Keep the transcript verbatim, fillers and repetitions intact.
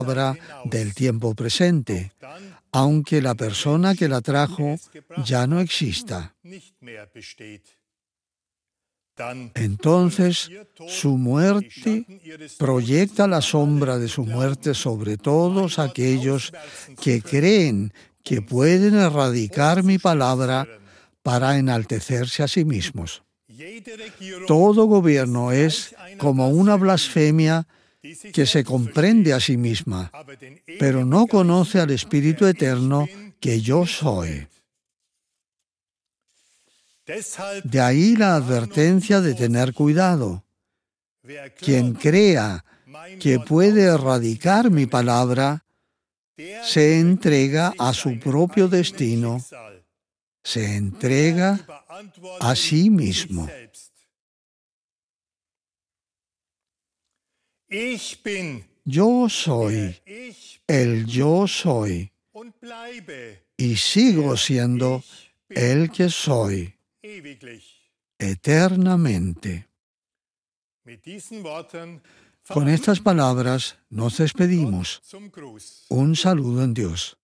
palabra del tiempo presente, aunque la persona que la trajo ya no exista. Entonces, su muerte proyecta la sombra de su muerte sobre todos aquellos que creen que pueden erradicar mi palabra para enaltecerse a sí mismos. Todo gobierno es como una blasfemia que se comprende a sí misma, pero no conoce al Espíritu Eterno que yo soy. De ahí la advertencia de tener cuidado. Quien crea que puede erradicar mi palabra, se entrega a su propio destino, se entrega a sí mismo. Yo soy el yo soy y sigo siendo el que soy eternamente. Con estas palabras nos despedimos. Un saludo en Dios.